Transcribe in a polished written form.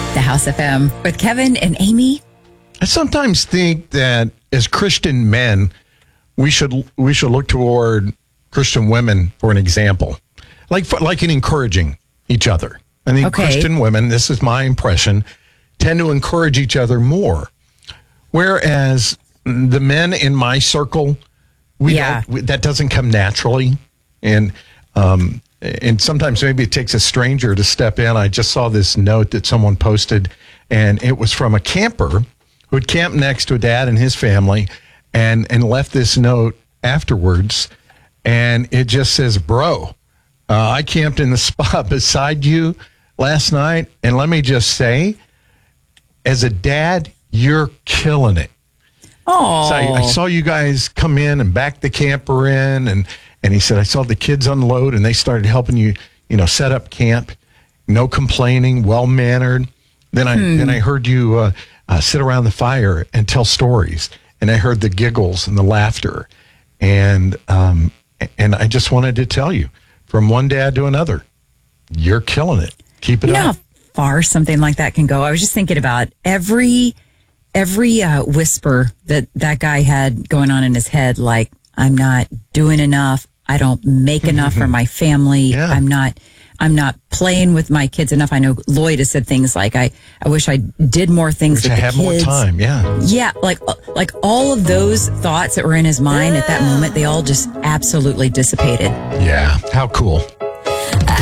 The House FM with Kevin and Amy. I sometimes think that as Christian men, we should look toward Christian women for an example, like in encouraging each other. I think Christian women, this is my impression, tend to encourage each other more, whereas the men in my circle, that doesn't come naturally, and sometimes maybe it takes a stranger to step in. I just saw this note that someone posted, and it was from a camper who had camped next to a dad and his family, and left this note afterwards, and it just says, "Bro, I camped in the spot beside you last night, and let me just say, as a dad, you're killing it." Oh, so I saw you guys come in and back the camper in, and he said, "I saw the kids unload, and they started helping you, set up camp. No complaining, well mannered. Then I heard you sit around the fire and tell stories, and I heard the giggles and the laughter, and I just wanted to tell you, from one dad to another, you're killing it. Keep it up." How far something like that can go. I was just thinking about every whisper that guy had going on in his head, like, I'm not doing enough. I don't make enough for my family. Yeah. I'm not playing with my kids enough. I know Lloyd has said things like, I wish I did more things with the kids. I had more time. Yeah. Yeah. Like all of those thoughts that were in his mind at that moment, they all just absolutely dissipated. Yeah. How cool.